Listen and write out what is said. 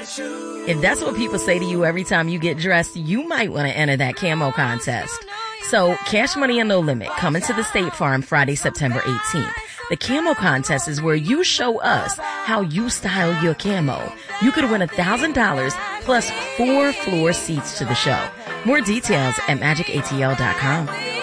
If that's what people say to you every time you get dressed, you might want to enter that camo contest. So, Cash Money and No Limit coming to the State Farm Friday, September 18th. The camo contest is where you show us how you style your camo. You could win $1,000 plus 4 floor seats to the show. More details at magicatl.com.